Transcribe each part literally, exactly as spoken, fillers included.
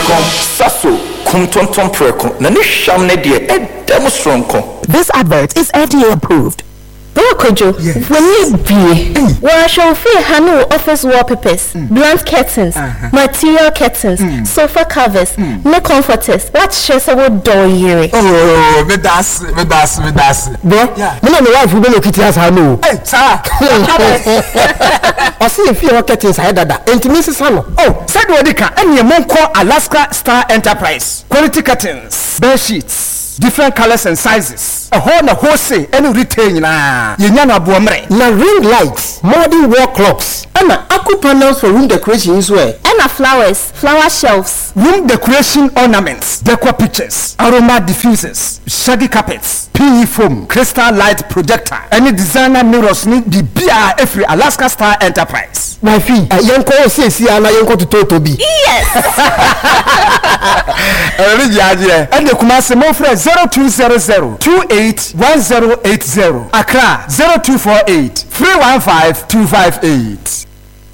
Precon, Sasso, Kuntonton Precon, Nanisham Nedia, Ed Demostronco. This advert is F D A approved. Kojo, yes. When you be, where I shall feel Hanu office wallpapers, mm. blunt curtains, uh-huh. material curtains, mm. sofa covers, mm. no comforters. What shares a wood door here? Oh, me das, me das, me das. Bro, yeah. Me no wife will look at us Hanu. Hey, sir. I see if you curtains I that. Intimacy Hanu. Oh, said Wadika, and your mom call Alaska Star Enterprise. Quality curtains, bed sheets, different colors and sizes. A whole na wholesale and retail na. Yenyana buamre. Na ring lights, modern wall clocks, and aku panels for room decoration as well. And flowers, flower shelves, room decoration ornaments, decor pictures, aroma diffusers, shaggy carpets, P E foam, crystal light projector, any designer mirrors need the B R every Alaska Star Enterprise. My fee, a young call says here and I young to Toby. Yes. And the Kumasi Mofre zero two zero zero two eight one zero eight zero. Accra zero two four eight three one five two five eight.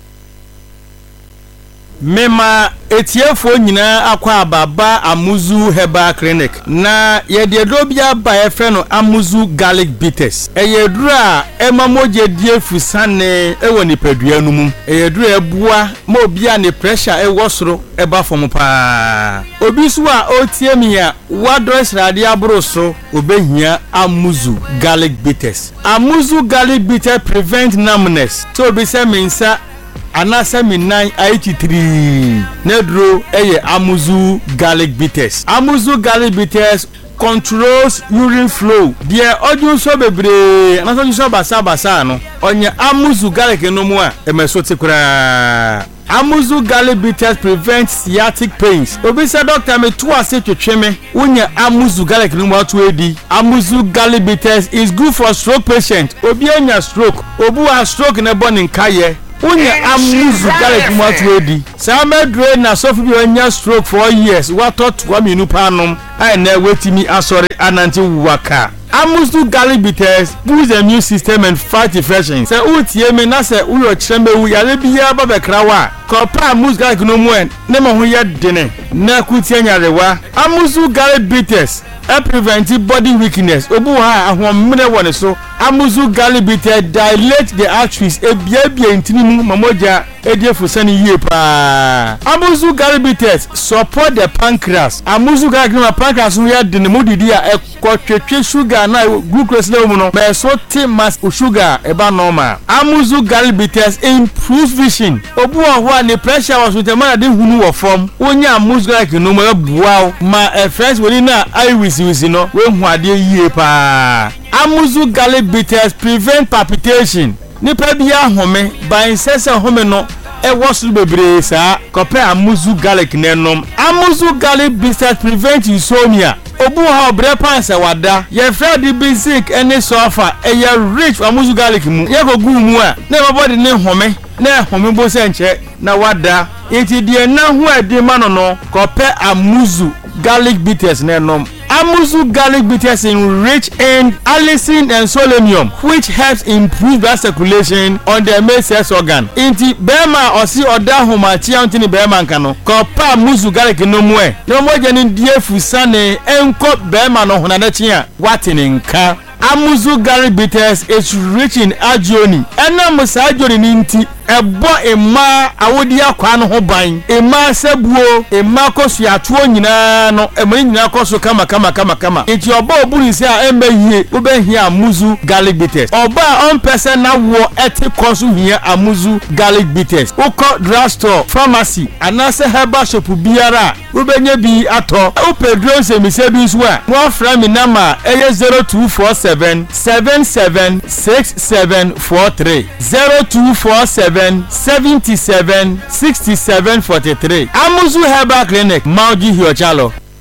Mema etiefo nyina akwa ababa Amuzu Herbal Clinic na yede dobia ba efe no Amuzu Garlic Bitters eyedura emamoje die fusane ewo nipadua no mu eyedura ebua ma obia ne pressure ewo soro eba fom pa obi so a otie mi a wadres rade abro so obehia Amuzu Garlic Bitters. Amuzu Garlic Bitters prevent numbness so obi se mensa anasa minan eighty-three nedro eye Amuzu Garlic Bitters. Amuzu Garlic Bitters controls urine flow. Die odun so bebre anasa so basa basa no onye Amuzu Garlic no mu a emeso tekura. Amuzu Garlic Bitters prevents sciatic pains. Obi say doctor me to ase twetwe me wonya Amuzu Garlic no mu atu edi. Amuzu Garlic Bitters is good for stroke patient. Obi anya stroke, obu a stroke na bone nkaye Unya Amuzu Garlic mwatu edi. Sama dre na sofu bi anya stroke for years. Watot wa minu panom. Aine wetimi asore ananti waka. Amuzu Garlic Bitters boosts the immune system and fight infection. Se utie me na se uyo chembe wu yale biya ba bekra wa. Kopa Amuzu Garlic no mu en ne mo ho ye dene. Na kutie nyarewa. Amuzu Garlic Bitters e prevent body weakness. Obu ha ahomne wone so. Amuzu Garlic Bitters dilate the arteries e bia bia ntinimu mamoja ediefu sani yie pa. Amuzu Garlic Bitters support the pancreas. Amuzu Garlic no pancreas no ya de ne modidi a ekotwetwe sugar na glucose level no be so ti mass sugar e ba normal. Amuzu Garlic Bitters improves vision. Obu ho a ne pressure was with man de hunu wo form. Onya Amuzu Garlic no mo buaw ma e fresh woni na iris wisi no we hu ade yie pa. Amuzu Garlic Bitters prevent palpitation. Nipa bia home by sese home no e wosu bebre sa kope Amuzu Garlic nenom. Amuzu Garlic Bitters prevent insomnia. Obu ha obre panse wada ye fredi basic any sofa e ye rich Amuzu Garlic mu ye gogu mu a na body ne home na home bo se nche na wada enti die na hu ade ma no no kope Amuzu Garlic Bitters nenom. Amuzu Garlic Bitters is rich in allicin and selenium, which helps improve blood circulation on the male sex organ. Inti bema osi oda homati antini bema nkano. Kopa Amuzu Garlic no mwe. No mo jeni die fusane enko bema no honadachi a watini nka. Amuzu Garlic Bitters is rich in agioni. Ena musa agioni ninti ebo ema awodi akwa no ho ban. Ema sebuo, ema kosu atuo nyina no, ema nyina kosu kama kama kama kama. Iti oba obuni se a embe hie, ube hie Amuzu Garlic Bitters. Oba on person na wo eti kosu hie Amuzu Garlic Bitters. Uko drugstore, pharmacy, anase herbal shop biara, ube nye bi ato. Upe drone se mi se bi suwa. Mwa frami nama eye zero two four seven seven seven six seven four three zero two four seven seven seven six seven four three. Amuzu Herbal Clinic, Maudi Hiochalo.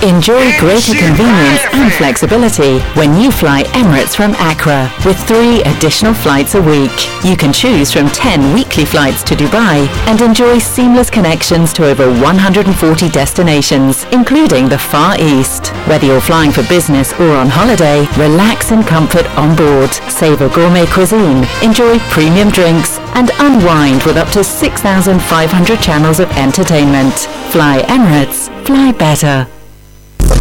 Enjoy greater convenience and flexibility when you fly Emirates from Accra with three additional flights a week. You can choose from ten weekly flights to Dubai and enjoy seamless connections to over one hundred forty destinations, including the Far East. Whether you're flying for business or on holiday, relax in comfort on board, savor gourmet cuisine, enjoy premium drinks, and unwind with up to six thousand five hundred channels of entertainment. Fly Emirates, fly better.